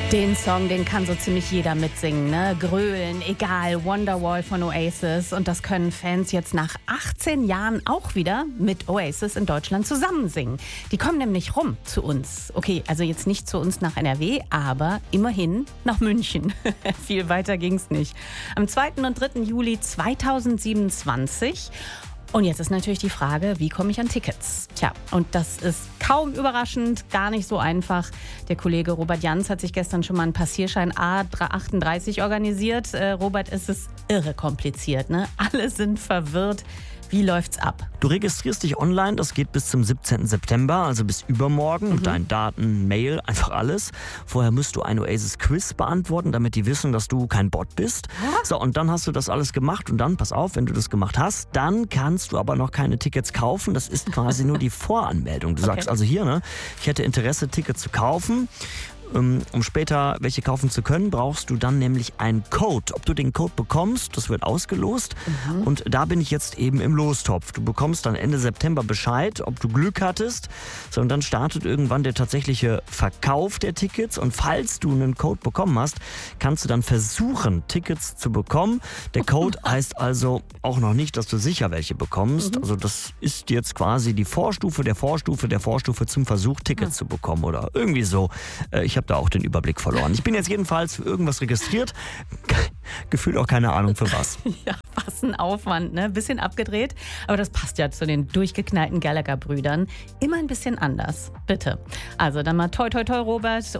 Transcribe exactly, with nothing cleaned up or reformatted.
Den Song, den kann so ziemlich jeder mitsingen, ne? Grölen, egal, Wonderwall von Oasis. Und das können Fans jetzt nach achtzehn Jahren auch wieder mit Oasis in Deutschland zusammen singen. Die kommen nämlich rum zu uns. Okay, also jetzt nicht zu uns nach N R W, aber immerhin nach München. Viel weiter ging's nicht. Am zweiten und dritten Juli zweitausendsiebenundzwanzig. Und jetzt ist natürlich die Frage, wie komme ich an Tickets? Tja, und das ist kaum überraschend, gar nicht so einfach. Der Kollege Robert Jans hat sich gestern schon mal einen Passierschein A achtunddreißig organisiert. Äh, Robert, es ist irre kompliziert, ne? Alle sind verwirrt. Wie läuft's ab? Du registrierst dich online, das geht bis zum siebzehnten September, also bis übermorgen. Mhm. Deine Daten, Mail, einfach alles. Vorher musst du ein Oasis-Quiz beantworten, damit die wissen, dass du kein Bot bist. Ja. So, und dann hast du das alles gemacht und dann, pass auf, wenn du das gemacht hast, dann kannst du aber noch keine Tickets kaufen. Das ist quasi nur die Voranmeldung. Du okay. sagst also hier, ne, ich hätte Interesse, Tickets zu kaufen. Um später welche kaufen zu können, brauchst du dann nämlich einen Code. Ob du den Code bekommst, das wird ausgelost. Mhm. Und da bin ich jetzt eben im Lostopf. Du bekommst dann Ende September Bescheid, ob du Glück hattest. So, und dann startet irgendwann der tatsächliche Verkauf der Tickets. Und falls du einen Code bekommen hast, kannst du dann versuchen, Tickets zu bekommen. Der Code heißt also auch noch nicht, dass du sicher welche bekommst. Mhm. Also das ist jetzt quasi die Vorstufe der Vorstufe der Vorstufe zum Versuch, Tickets mhm. zu bekommen oder irgendwie so. Ich Ich habe da auch den Überblick verloren. Ich bin jetzt jedenfalls für irgendwas registriert. Gefühlt auch keine Ahnung für was. Ja, was ein Aufwand, ne? Bisschen abgedreht. Aber das passt ja zu den durchgeknallten Gallagher-Brüdern. Immer ein bisschen anders. Bitte. Also dann mal toi toi toi, Robert.